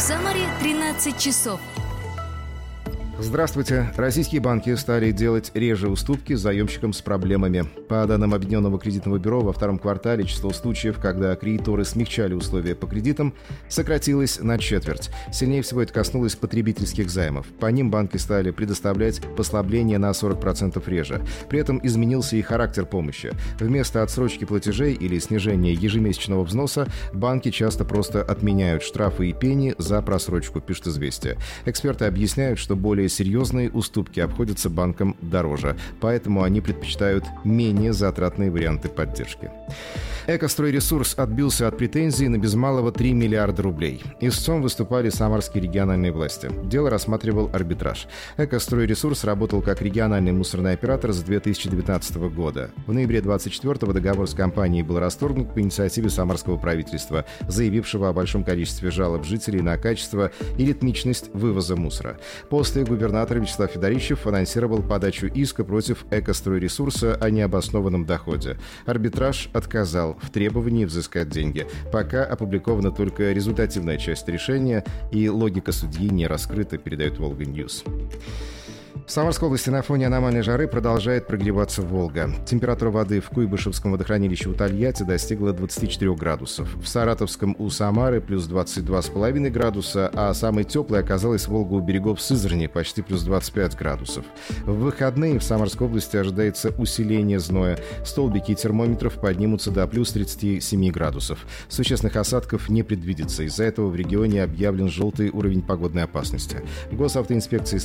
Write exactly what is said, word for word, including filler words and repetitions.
Самаре тринадцать часов. Здравствуйте. Российские банки стали делать реже уступки заемщикам с проблемами. По данным Объединенного кредитного бюро, во втором квартале число случаев, когда кредиторы смягчали условия по кредитам, сократилось на четверть. Сильнее всего это коснулось потребительских займов. По ним банки стали предоставлять послабления на сорок процентов реже. При этом изменился и характер помощи. Вместо отсрочки платежей или снижения ежемесячного взноса банки часто просто отменяют штрафы и пени за просрочку, пишет «Известия». Эксперты объясняют, что более серьезные уступки обходятся банкам дороже, поэтому они предпочитают менее затратные варианты поддержки. Экостройресурс отбился от претензий на без малого три миллиарда рублей. Истцом выступали самарские региональные власти. Дело рассматривал арбитраж. Экостройресурс работал как региональный мусорный оператор с две тысячи девятнадцатого года. В ноябре двадцать четвёртого договор с компанией был расторгнут по инициативе самарского правительства, заявившего о большом количестве жалоб жителей на качество и ритмичность вывоза мусора. После губернатор Вячеслав Федорищев анонсировал подачу иска против Экостройресурса о необоснованном доходе. Арбитраж отказал в требовании взыскать деньги. Пока опубликована только результативная часть решения, и логика судьи не раскрыта, передает «Волга-Ньюс». В Самарской области на фоне аномальной жары продолжает прогреваться Волга. Температура воды в Куйбышевском водохранилище у Тольятти достигла двадцати четырёх градусов. В Саратовском у Самары плюс двадцать два с половиной градуса, а самой теплой оказалась Волга у берегов Сызрани, почти плюс двадцать пять градусов. В выходные в Самарской области ожидается усиление зноя. Столбики термометров поднимутся до плюс тридцати семи градусов. Существенных осадков не предвидится. Из-за этого в регионе объявлен желтый уровень погодной опасности. Госавтоинспекции